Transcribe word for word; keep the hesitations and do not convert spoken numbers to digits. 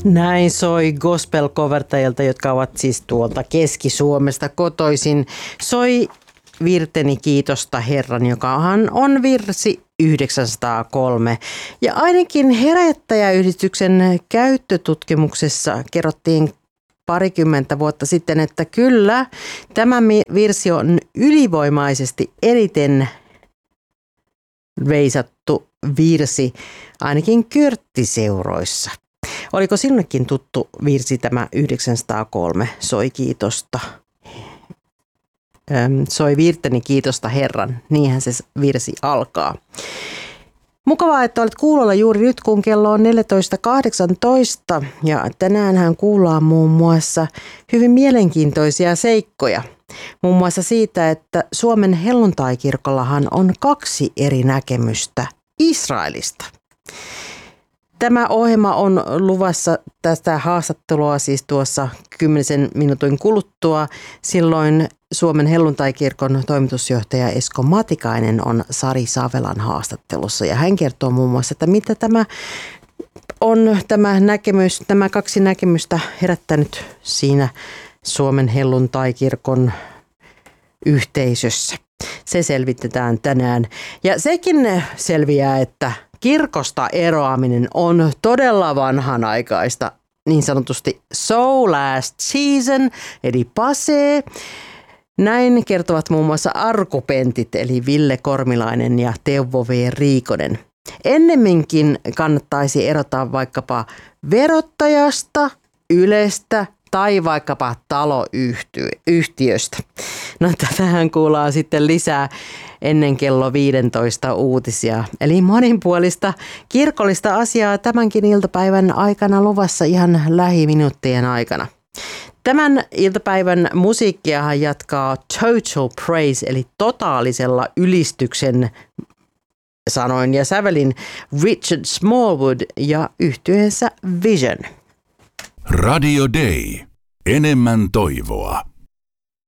Näin soi gospel-covertajilta, jotka ovat siis tuolta Keski-Suomesta kotoisin. Soi Virteni kiitosta Herran, joka on virsi yhdeksänsataakolme. Ja ainakin Herättäjäyhdistyksen käyttötutkimuksessa kerrottiin parikymmentä vuotta sitten, että kyllä tämä virsi on ylivoimaisesti eniten veisattu virsi ainakin körttiseuroissa. Oliko sinnekin tuttu virsi tämä yhdeksänsataakolme, soi kiitosta? Öm, soi Virteni kiitosta Herran, niinhän se virsi alkaa. Mukavaa, että olet kuulolla juuri nyt, kun kello on neljätoista kahdeksantoista ja tänäänhän kuullaan muun muassa hyvin mielenkiintoisia seikkoja. Muun muassa siitä, että Suomen helluntaikirkollahan on kaksi eri näkemystä Israelista. Tämä ohjelma on luvassa tästä haastattelua siis tuossa kymmenisen minuutin kuluttua. Silloin Suomen helluntaikirkon toimitusjohtaja Esko Matikainen on Sari Savelan haastattelussa. Ja hän kertoo muun muassa, että mitä tämä on tämä näkemys, nämä kaksi näkemystä herättänyt siinä Suomen helluntaikirkon yhteisössä. Se selvitetään tänään. Ja sekin selviää, että kirkosta eroaminen on todella vanhanaikaista, niin sanotusti so last season, eli pasee. Näin kertovat muun muassa arkupentit, eli Ville Kormilainen ja Teuvo V. Riikonen. Ennemminkin kannattaisi erota vaikkapa verottajasta, Ylestä tai vaikkapa taloyhtiöstä. No tätähän kuullaan sitten lisää ennen kello viisitoista uutisia. Eli moninpuolista kirkollista asiaa tämänkin iltapäivän aikana luvassa ihan lähiminuuttien aikana. Tämän iltapäivän musiikkiahan jatkaa Total Praise, eli totaalisella ylistyksen sanoin ja sävelin Richard Smallwood ja yhtyeensä Vision. Radio Day. Enemmän toivoa.